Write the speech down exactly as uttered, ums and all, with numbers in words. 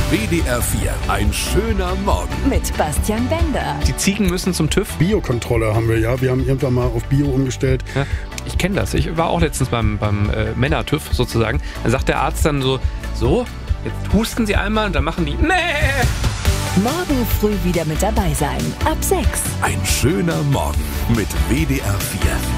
W D R vier, ein schöner Morgen. Mit Bastian Bender. Die Ziegen müssen zum TÜV. Biokontrolle haben wir ja. Wir haben irgendwann mal auf Bio umgestellt. Ja, ich kenne das. Ich war auch letztens beim, beim äh, Männer-TÜV sozusagen. Da sagt der Arzt dann so, so, jetzt husten Sie einmal und dann machen die, nee. Morgen früh wieder mit dabei sein. Ab sechs. Ein schöner Morgen mit W D R vier.